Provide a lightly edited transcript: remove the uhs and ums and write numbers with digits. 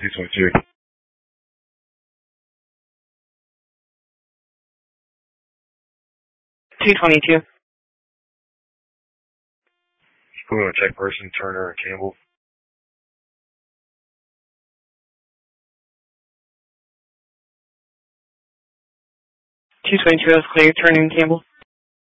222. 222. We're going to check person Turner and Campbell. 222 is clear, Turner and Campbell.